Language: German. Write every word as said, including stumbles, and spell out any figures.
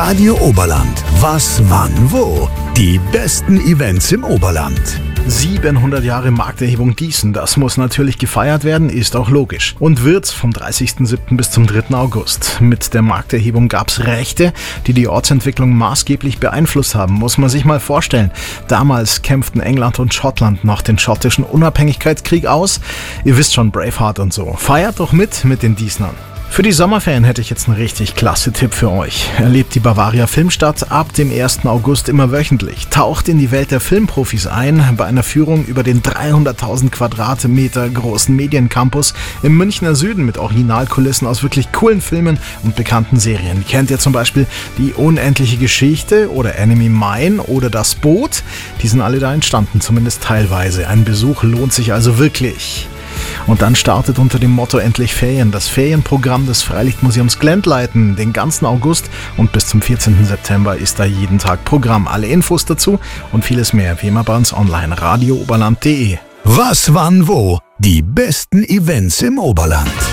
Radio Oberland. Was, wann, wo? Die besten Events im Oberland. siebenhundert Jahre Markterhebung Dießen, das muss natürlich gefeiert werden, ist auch logisch. Und wird's vom dreißigsten siebten bis zum dritten August. Mit der Markterhebung gab's Rechte, die die Ortsentwicklung maßgeblich beeinflusst haben, muss man sich mal vorstellen. Damals kämpften England und Schottland noch den schottischen Unabhängigkeitskrieg aus. Ihr wisst schon, Braveheart und so. Feiert doch mit mit den Dießnern. Für die Sommerferien hätte ich jetzt einen richtig klasse Tipp für euch. Erlebt die Bavaria Filmstadt ab dem ersten August immer wöchentlich. Taucht in die Welt der Filmprofis ein bei einer Führung über den dreihunderttausend Quadratmeter großen Mediencampus im Münchner Süden mit Originalkulissen aus wirklich coolen Filmen und bekannten Serien. Kennt ihr zum Beispiel Die unendliche Geschichte oder Enemy Mine oder Das Boot? Die sind alle da entstanden, zumindest teilweise. Ein Besuch lohnt sich also wirklich. Und dann startet unter dem Motto Endlich Ferien das Ferienprogramm des Freilichtmuseums Glendleiten den ganzen August und bis zum vierzehnten September ist da jeden Tag Programm. Alle Infos dazu und vieles mehr wie immer bei uns online radio oberland punkt de. Was, wann, wo? Die besten Events im Oberland.